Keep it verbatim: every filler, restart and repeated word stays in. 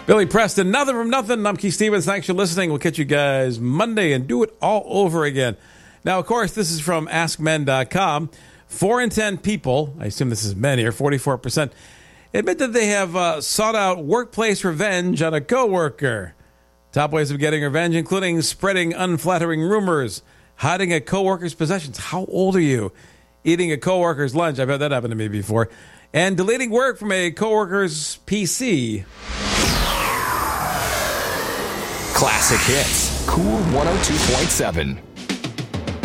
Billy Preston, nothing from nothing. I'm Keith Stevens. Thanks for listening. We'll catch you guys Monday and do it all over again. Now, of course, this is from ask men dot com. Four in ten people, I assume this is men here, forty-four percent, admit that they have uh, sought out workplace revenge on a coworker. Top ways of getting revenge, including spreading unflattering rumors, hiding a coworker's possessions. How old are you? Eating a coworker's lunch. I've had that happen to me before. And deleting work from a coworker's P C. Classic Hits. Cool one oh two point seven.